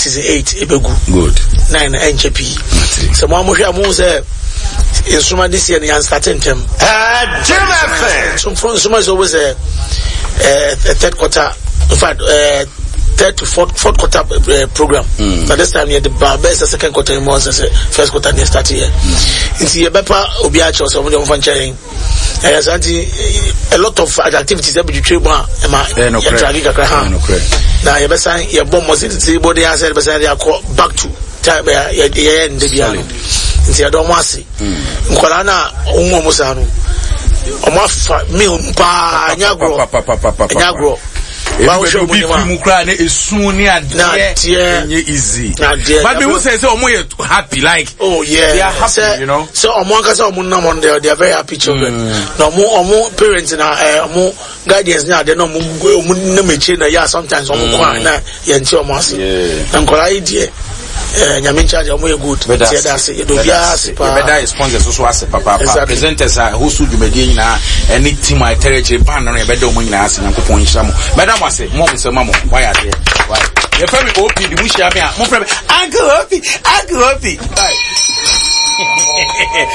season 8 ebegu good 9 NJP so mo hwe amu say instrument this year and starting them Jim FM so from instrument is always a third quarter in fact third to fourth quarter program. But this time, the best second quarter more than first quarter they start here. It's a bepa obiacho so we fan sharing. A lot of activities that we do now you better your bomb was it body answer back to time and the beyond. It's a domasi. Nkolana umo musanu. Omafa mi umpa nyagro. Everybody be mukra ne esuni ade easy. But me who say omo happy like oh yeah they are happy, you know. So omo kasa omo na mon they are very happy children. No omo parents na omo guardians na they no omo na meche na yeah sometimes omo kwa na ye nti omo ase. Na nkola idea nyame charge omo ye good. Tie da se do bia se pa. Better sponsors so ase papa presenters who su dwumadi na any team I territory ban na better omo nyina ase nyankopon nhira mo. Better mo ase mo se mamo why are there why you from OP the mushia me mo from Uncle Hopi bye